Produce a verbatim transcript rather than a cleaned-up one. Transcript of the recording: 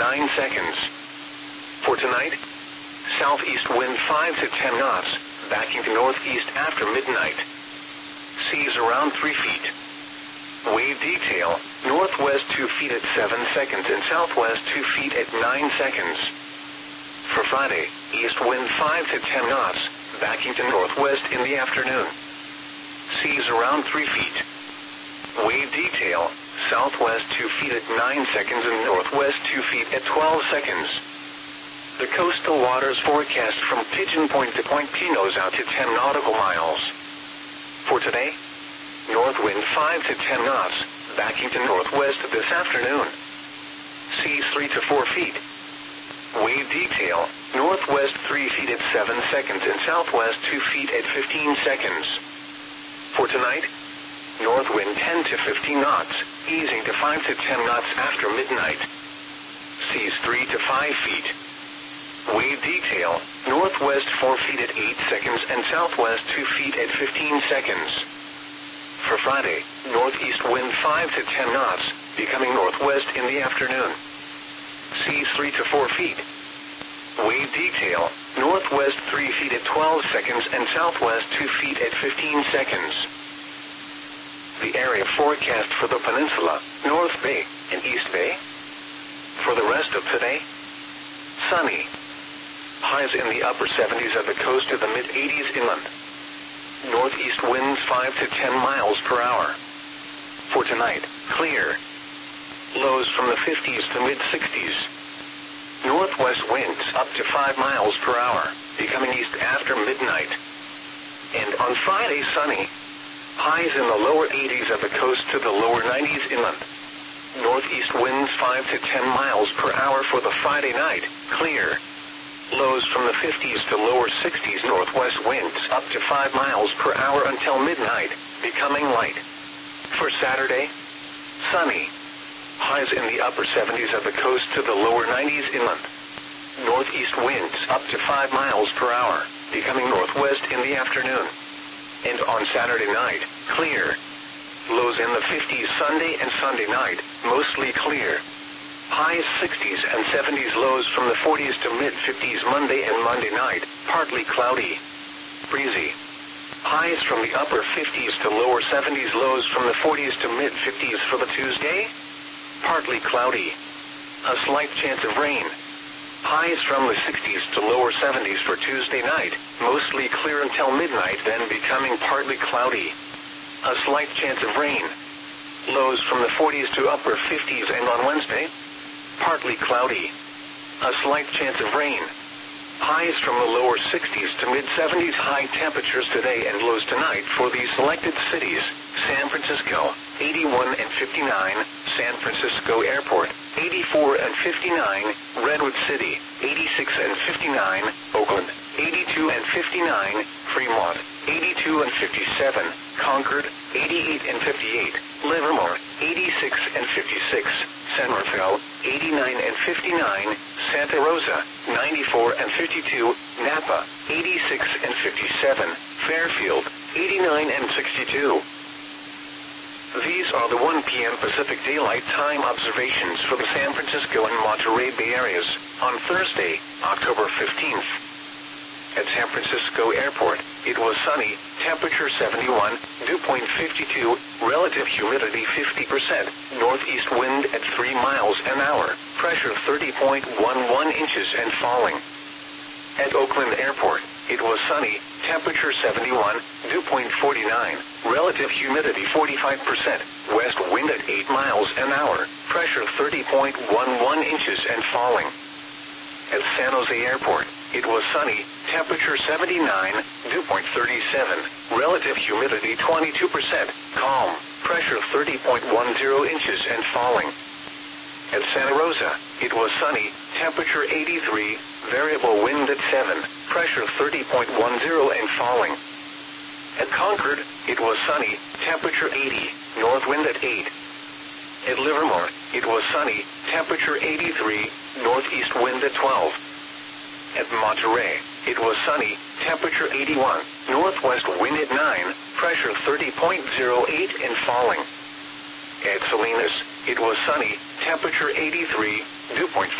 nine seconds. For tonight, southeast wind five to ten knots, backing to northeast after midnight. Seas around three feet. Wave detail, northwest two feet at seven seconds and southwest two feet at nine seconds. For Friday, east wind five to ten knots, backing to northwest in the afternoon. Seas around three feet. Wave detail, southwest two feet at nine seconds and northwest two feet at twelve seconds. The coastal waters forecast from Pigeon Point to Point Pinos out to ten nautical miles. For today, north wind five to ten knots, backing to northwest this afternoon. Seas three to four feet. Wave detail, northwest three feet at seven seconds and southwest two feet at fifteen seconds. For tonight, north wind ten to fifteen knots, easing to five to ten knots after midnight. Seas three to five feet. Wave detail, northwest four feet at eight seconds and southwest two feet at fifteen seconds. For Friday, northeast wind five to ten knots, becoming northwest in the afternoon. Seas three to four feet. Wave detail, northwest three feet at twelve seconds and southwest two feet at fifteen seconds. The area forecast for the peninsula, North Bay and East Bay. For the rest of today, sunny. Highs in the upper seventies at the coast to the mid-eighties inland. Northeast winds five to ten miles per hour. For tonight, clear. Lows from the fifties to mid-sixties. Northwest winds up to five miles per hour, becoming east after midnight. And on Friday, sunny. Highs in the lower eighties at the coast to the lower nineties inland. Northeast winds five to ten miles per hour for the Friday night, clear. Lows from the fifties to lower sixties. Northwest winds up to five miles per hour until midnight, becoming light. For Saturday, sunny. Highs in the upper seventies at the coast to the lower nineties inland. Northeast winds up to five miles per hour, becoming northwest in the afternoon. And on Saturday night, clear. Lows in the fifties Sunday and Sunday night, mostly clear. Highs sixties and seventies, lows from the forties to mid-fifties Monday and Monday night, partly cloudy. Breezy. Highs from the upper fifties to lower seventies, lows from the forties to mid-fifties for the Tuesday. Partly cloudy. A slight chance of rain. Highs from the sixties to lower seventies for Tuesday night, mostly clear until midnight, then becoming partly cloudy. A slight chance of rain. Lows from the forties to upper fifties, and on Wednesday, partly cloudy. A slight chance of rain. Highs from the lower sixties to mid-seventies. High temperatures today and lows tonight for these selected cities: San Francisco, eighty-one and fifty-nine, San Francisco Airport, eighty-four and fifty-nine, Redwood City, eighty-six and fifty-nine, Oakland, eighty-two and fifty-nine, Fremont, eighty-two and fifty-seven, Concord, eighty-eight and fifty-eight, Livermore, eighty-six and fifty-six, San Rafael, eighty-nine and fifty-nine, Santa Rosa, ninety-four and fifty-two, Napa, eighty-six and fifty-seven, Fairfield, eighty-nine and sixty-two. These are the one p m Pacific Daylight Time observations for the San Francisco and Monterey Bay areas on Thursday, October fifteenth. At San Francisco Airport, it was sunny, temperature seventy-one, dew point fifty-two, relative humidity fifty percent, northeast wind at three miles an hour, pressure thirty point one one inches and falling. At Oakland Airport, it was sunny, temperature seventy-one, dew point forty-nine, relative humidity forty-five percent, west wind at eight miles an hour, pressure thirty point one one inches and falling. At San Jose Airport, it was sunny, temperature seventy-nine, dew point thirty-seven, relative humidity twenty-two percent, calm, pressure thirty point one zero inches and falling. At Santa Rosa, it was sunny, temperature eighty-three, variable wind at seven, pressure thirty point one zero and falling. At Concord, it was sunny, temperature eighty, north wind at eight. At Livermore, it was sunny, temperature eighty-three, northeast wind at twelve. At Monterey, it was sunny, temperature eighty-one, northwest wind at nine, pressure thirty point zero eight and falling. At Salinas, it was sunny, temperature eighty-three, dew point